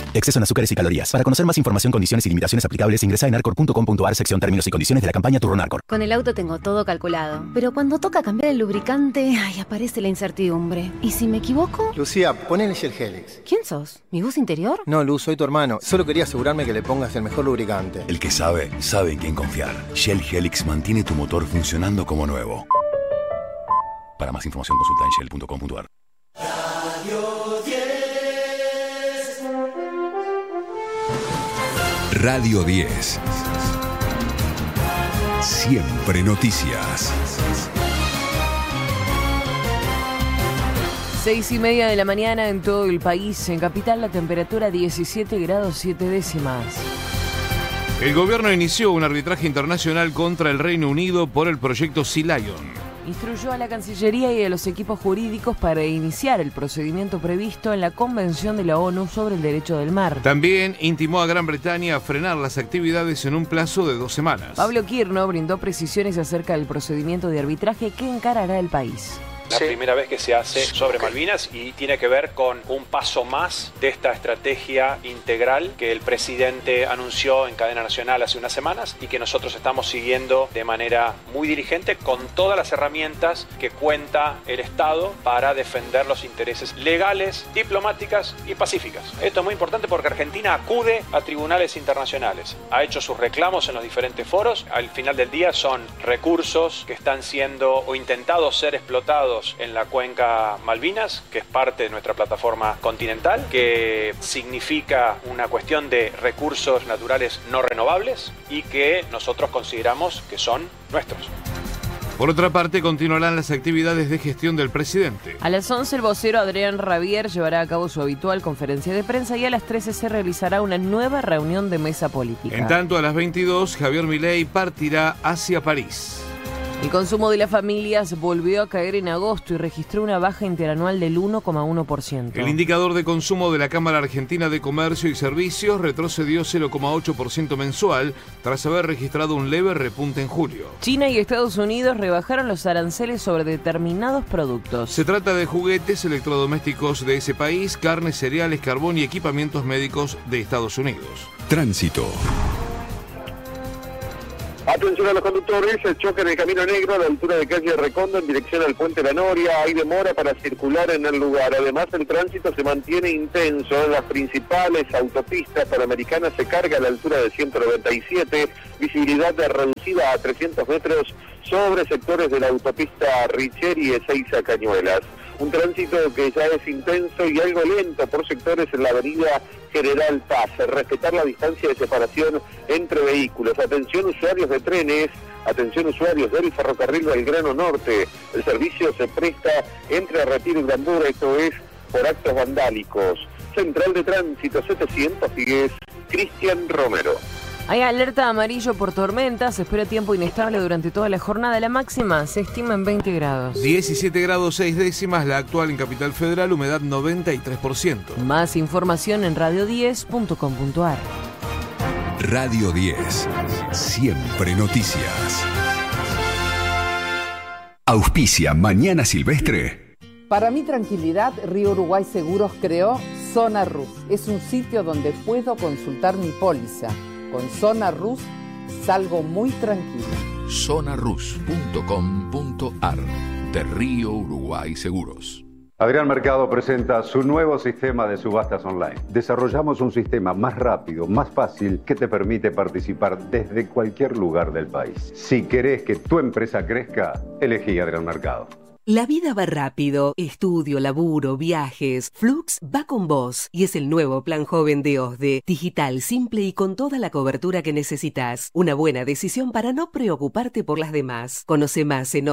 Exceso en azúcares y calorías. Para conocer más información, condiciones y limitaciones aplicables, ingresa en arcor.com.ar, sección términos y condiciones de la campaña Turrón Arcor. Con el auto tengo todo calculado, pero cuando toca cambiar el lubricante, aparece la incertidumbre. ¿Y si me equivoco? Lucía, ponele Shell Helix. ¿Quién sos? ¿Mi voz interior? No, Luz, soy tu hermano. Solo quería asegurarme que le pongas el mejor lubricante. El que sabe, sabe en quién confiar. Shell Helix mantiene tu motor funcionando como nuevo. Para más información consulta en shell.com.ar. Radio 10. Siempre noticias. 6:30 de la mañana en todo el país. En Capital la temperatura 17 grados 7 décimas. El gobierno inició un arbitraje internacional contra el Reino Unido por el proyecto Sea Lion. Instruyó a la Cancillería y a los equipos jurídicos para iniciar el procedimiento previsto en la Convención de la ONU sobre el Derecho del Mar. También intimó a Gran Bretaña a frenar las actividades en un plazo de 2 semanas. Pablo Quirno brindó precisiones acerca del procedimiento de arbitraje que encarará el país. La primera vez que se hace sobre Malvinas y tiene que ver con un paso más de esta estrategia integral que el presidente anunció en cadena nacional hace unas semanas y que nosotros estamos siguiendo de manera muy diligente con todas las herramientas que cuenta el Estado para defender los intereses legales, diplomáticas y pacíficas. Esto es muy importante porque Argentina acude a tribunales internacionales, ha hecho sus reclamos en los diferentes foros. Al final del día son recursos que están siendo o intentados ser explotados en la cuenca Malvinas, que es parte de nuestra plataforma continental, que significa una cuestión de recursos naturales no renovables y que nosotros consideramos que son nuestros. Por otra parte, continuarán las actividades de gestión del presidente. A las 11 el vocero Adrián Rabier llevará a cabo su habitual conferencia de prensa y a las 13 se realizará una nueva reunión de mesa política. En tanto, a las 22, Javier Milei partirá hacia París. El consumo de las familias volvió a caer en agosto y registró una baja interanual del 1,1%. El indicador de consumo de la Cámara Argentina de Comercio y Servicios retrocedió 0,8% mensual tras haber registrado un leve repunte en julio. China y Estados Unidos rebajaron los aranceles sobre determinados productos. Se trata de juguetes, electrodomésticos de ese país, carnes, cereales, carbón y equipamientos médicos de Estados Unidos. Tránsito. Atención a los conductores, el choque en el Camino Negro a la altura de calle Recondo en dirección al Puente La Noria. Hay demora para circular en el lugar. Además, el tránsito se mantiene intenso en las principales autopistas panamericanas. Se carga a la altura de 197, visibilidad reducida a 300 metros sobre sectores de la autopista Richeri y Ezeiza Cañuelas. Un tránsito que ya es intenso y algo lento por sectores en la avenida General Paz. Respetar la distancia de separación entre vehículos. Atención usuarios de trenes, atención usuarios del ferrocarril Belgrano Norte. El servicio se presta entre Retiro y Grandura, esto es por actos vandálicos. Central de Tránsito 710, Cristian Romero. Hay alerta amarillo por tormentas, se espera tiempo inestable durante toda la jornada. La máxima se estima en 20 grados. 17 grados 6 décimas, la actual en Capital Federal, humedad 93%. Más información en radio10.com.ar. Radio 10. Siempre noticias. Auspicia Mañana Silvestre. Para mi tranquilidad, Río Uruguay Seguros creó Zona Rus. Es un sitio donde puedo consultar mi póliza. Con Zona Rus salgo muy tranquilo. Zonarus.com.ar de Río Uruguay Seguros. Adrián Mercado presenta su nuevo sistema de subastas online. Desarrollamos un sistema más rápido, más fácil, que te permite participar desde cualquier lugar del país. Si querés que tu empresa crezca, elegí Adrián Mercado. La vida va rápido. Estudio, laburo, viajes. Flux va con vos y es el nuevo plan joven de OSDE. Digital, simple y con toda la cobertura que necesitas. Una buena decisión para no preocuparte por las demás. Conoce más en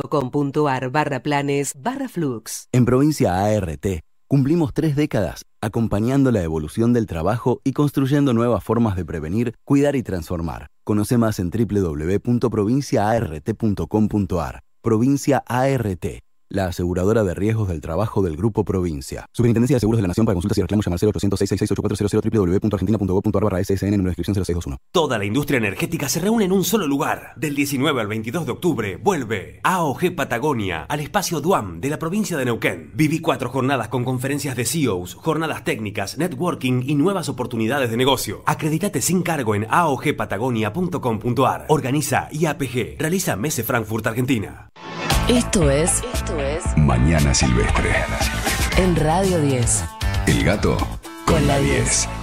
osde.com.ar/planes/Flux. En Provincia ART cumplimos 3 décadas acompañando la evolución del trabajo y construyendo nuevas formas de prevenir, cuidar y transformar. Conoce más en www.provinciaart.com.ar. Provincia ART, la aseguradora de riesgos del trabajo del Grupo Provincia. Superintendencia de Seguros de la Nación. Para consultas y reclamos llamar 0800-666-8400 www.argentina.gov.ar/SSN en número de inscripción 0621. Toda la industria energética se reúne en un solo lugar. Del 19 al 22 de octubre vuelve AOG Patagonia al espacio Duam de la provincia de Neuquén. Viví 4 jornadas con conferencias de CEOs, jornadas técnicas, networking y nuevas oportunidades de negocio. Acredítate sin cargo en aogpatagonia.com.ar. Organiza IAPG. Realiza Messe Frankfurt, Argentina. Esto es Mañana Silvestre. en Radio 10. El gato con la 10.